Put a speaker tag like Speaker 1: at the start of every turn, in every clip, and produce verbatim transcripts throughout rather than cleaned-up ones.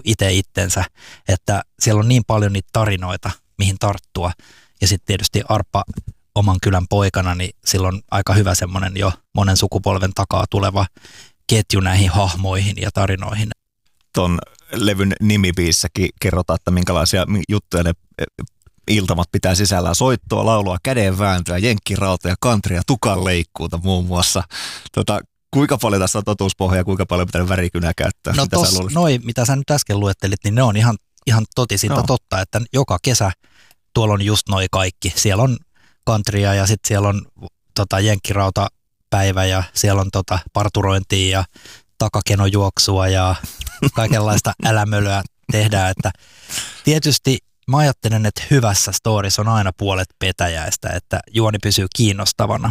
Speaker 1: itse itsensä, että siellä on niin paljon niitä tarinoita, mihin tarttua. Ja sitten tietysti Arppa oman kylän poikana, niin silloin aika hyvä semmoinen jo monen sukupolven takaa tuleva ketju näihin hahmoihin ja tarinoihin.
Speaker 2: Ton levyn nimibiissäkin kerrotaan, että minkälaisia juttuja ne iltamat pitää sisällään. Soittoa, laulua, kädenvääntöä, jenkkirauta ja kantria, tukanleikkuuta muun muassa. Tota, kuinka paljon tässä on totuuspohjaa ja kuinka paljon pitää värikynää käyttää?
Speaker 1: No tos, noi, mitä sä nyt äsken luettelit, niin ne on ihan, ihan totisinta no. totta, että joka kesä tuolla on just noi kaikki. Siellä on kantria ja sitten siellä on tota, jenkkirautapäivä ja siellä on tota, parturointia ja takakenojuoksua ja kaikenlaista älämölöä tehdään. Että tietysti mä ajattelen, että hyvässä storissa on aina puolet petäjäistä, että juoni pysyy kiinnostavana.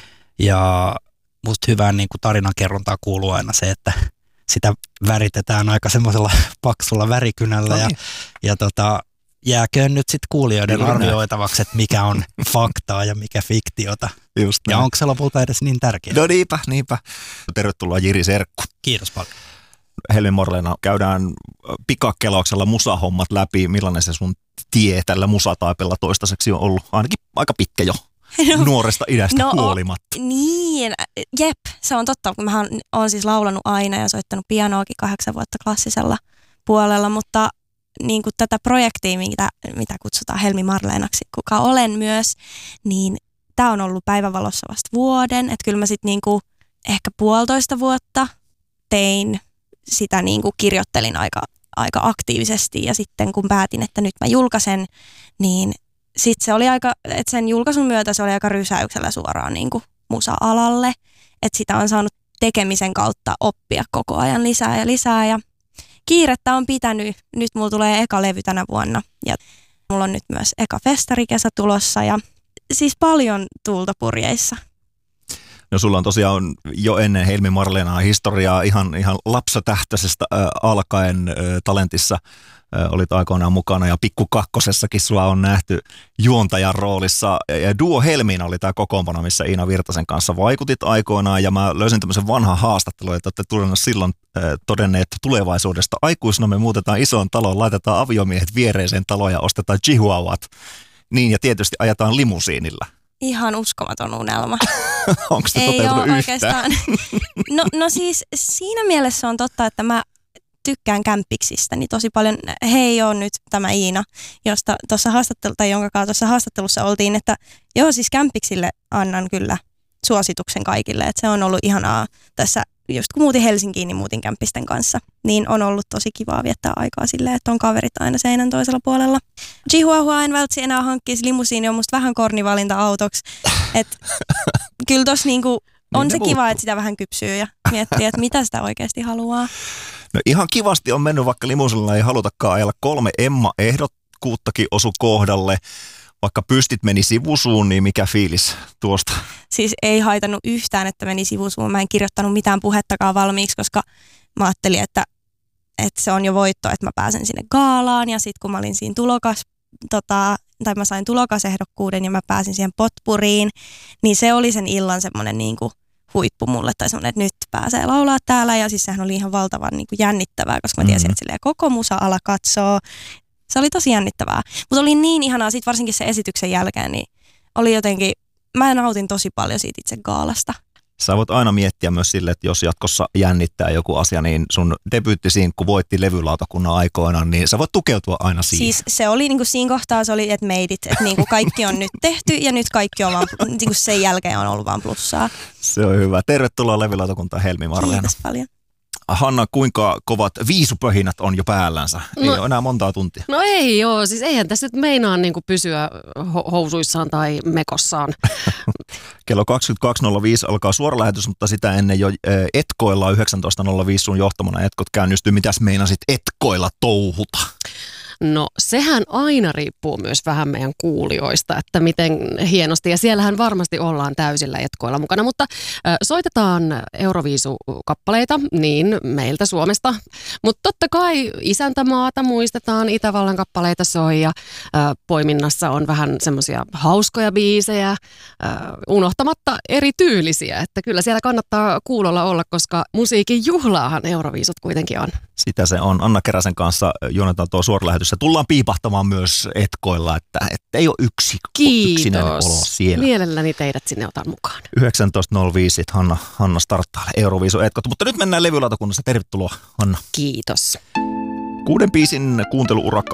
Speaker 1: Ja musta hyvään niin kuin tarinankerrontaan kuuluu aina se, että sitä väritetään aika semmoisella paksulla värikynällä ja, ja tota, jääköön nyt sitten kuulijoiden Kyllä arvioitavaksi, että mikä on faktaa ja mikä fiktiota. Just ja onko se lopulta edes niin tärkeää?
Speaker 2: No niinpä, niinpä. Tervetuloa Jiri Serkku.
Speaker 1: Kiitos paljon.
Speaker 2: Helmi Marleena, käydään pikakelauksella musahommat läpi. Millainen se sun tie tällä musataipella toistaiseksi on ollut? Ainakin aika pitkä jo. No, nuoresta idästä no, huolimatta.
Speaker 3: Niin, jep, se on totta. Mä oon siis laulanut aina ja soittanut pianoakin kahdeksan vuotta klassisella puolella, mutta niin kuin tätä projektia, mitä, mitä kutsutaan Helmi Marleenaksi, kuka olen myös, niin tää on ollut päivänvalossa vasta vuoden. Että kyllä mä sit niin kuin ehkä puolitoista vuotta tein sitä, niin kuin kirjoittelin aika, aika aktiivisesti ja sitten kun päätin, että nyt mä julkaisen, niin sitten se oli aika, että sen julkaisun myötä se oli aika rysäyksellä suoraan niin kuin musa-alalle, että sitä on saanut tekemisen kautta oppia koko ajan lisää ja lisää ja kiirettä on pitänyt. Nyt mulla tulee eka levy tänä vuonna ja mulla on nyt myös eka festarikesä tulossa ja siis paljon tuulta purjeissa.
Speaker 2: No sulla on tosiaan jo ennen Helmi Marleenaa historiaa ihan, ihan lapsatähtöisestä äh, alkaen äh, talentissa. Äh, olit aikoinaan mukana ja Pikku Kakkosessakin sua on nähty juontajan roolissa. Ja Duo Helmiina oli tämä kokoonpano, missä Iina Virtasen kanssa vaikutit aikoinaan. Ja mä löysin tämmöisen vanhan haastattelun, että olette tulleet silloin äh, todenneet, että tulevaisuudesta aikuisena me muutetaan isoon taloon, laitetaan aviomiehet viereiseen taloon ja ostetaan chihuahuat. Niin ja tietysti ajetaan limusiinilla.
Speaker 3: Ihan uskomaton unelma.
Speaker 2: Onko se
Speaker 3: ei
Speaker 2: toteutunut
Speaker 3: ole
Speaker 2: yhtään?
Speaker 3: Oikeastaan. No, no siis siinä mielessä on totta, että mä tykkään kämpiksistä, niin tosi paljon. Hei, on nyt tämä Iina, josta tuossa haastattelu, tai jonka kanssa tuossa haastattelussa oltiin, että joo, siis kämpiksille annan kyllä suosituksen kaikille, että se on ollut ihanaa tässä, just kun muutin Helsinkiin, niin muutin kämpisten kanssa, niin on ollut tosi kivaa viettää aikaa silleen, että on kaverit aina seinän toisella puolella. Chihuahua en vältsi enää hankkisi, limusiini on musta vähän kornivalinta autoksi, että kyllä tossa niinku on niin se kiva, muuttuu. Että sitä vähän kypsyy ja miettii, että mitä sitä oikeasti haluaa.
Speaker 2: No ihan kivasti on mennyt, vaikka limusiinilla ei halutakaan ajella. Kolme Emma-ehdokkuuttakin osu kohdalle. Vaikka pystit meni sivusuun, niin mikä fiilis tuosta?
Speaker 3: Siis ei haitannut yhtään, että meni sivusuun. Mä en kirjoittanut mitään puhettakaan valmiiksi, koska mä ajattelin, että, että se on jo voitto, että mä pääsen sinne gaalaan. Ja sitten kun mä olin siinä tulokas, tota, tai mä sain tulokasehdokkuuden ja mä pääsin siihen potpuriin, niin se oli sen illan semmoinen niin kuin huippu mulle. Tai semmoinen, että nyt pääsee laulaa täällä. Ja siis sehän oli ihan valtavan niin kuin jännittävää, koska mä tiesin, että koko musa-ala katsoo. Se oli tosi jännittävää. Mutta oli niin ihanaa, sit varsinkin sen esityksen jälkeen, niin oli jotenkin, mä nautin tosi paljon siitä itse gaalasta.
Speaker 2: Sä voit aina miettiä myös sille, että jos jatkossa jännittää joku asia, niin sun debyyttisiin, kun voitti levylautakunnan aikoinaan, niin sä voit tukeutua aina siihen.
Speaker 3: Siis se oli niin kuin siinä kohtaa, se oli, että made it, että niin kuin kaikki on nyt tehty ja nyt kaikki on vaan, niin kuin sen jälkeen on ollut vaan plussaa.
Speaker 2: Se on hyvä. Tervetuloa levylautakuntaan Helmi Marleena.
Speaker 3: Kiitos paljon.
Speaker 2: Hanna, kuinka kovat viisupöhinät on jo päällänsä? Ei no, ole enää montaa tuntia.
Speaker 4: No ei joo, siis eihän tässä nyt meinaa niin kuin pysyä ho- housuissaan tai mekossaan.
Speaker 2: Kello kaksikymmentäkaksi nolla viisi alkaa suora lähetys, mutta sitä ennen jo etkoilla yhdeksäntoista nolla viisi sun johtamana etkot käynnistyy. Mitäs meinasit etkoilla touhuta?
Speaker 4: No sehän aina riippuu myös vähän meidän kuulijoista, että miten hienosti. Ja siellähän varmasti ollaan täysillä etkoilla mukana, mutta äh, soitetaan Euroviisu-kappaleita niin meiltä Suomesta. Mutta totta kai isäntämaata muistetaan, Itävallan kappaleita soi ja äh, poiminnassa on vähän semmoisia hauskoja biisejä, äh, unohtamatta erityylisiä. Että kyllä siellä kannattaa kuulolla olla, koska musiikin juhlaahan Euroviisut kuitenkin on.
Speaker 2: Sitä se on. Anna Keräsen kanssa juonetaan tuo suoralähetys. Tullaan piipahtamaan myös etkoilla, että, että ei ole yksi, yksinäinen olo siellä.
Speaker 4: Mielelläni teidät sinne otan mukaan.
Speaker 2: yhdeksäntoista nolla viisi Hanna, Hanna starttaalle Euroviisu etkot. Mutta nyt mennään levylautakunnassa. Tervetuloa, Hanna.
Speaker 4: Kiitos.
Speaker 2: Kuuden biisin kuunteluurakka